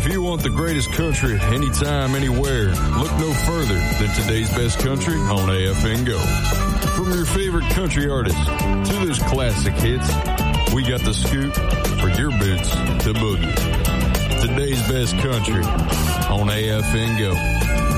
If you want the greatest country anytime, anywhere, look no further than today's best country on AFN Go. From your favorite country artists to those classic hits, we got the scoop for your boots to boogie. Today's best country on AFN Go.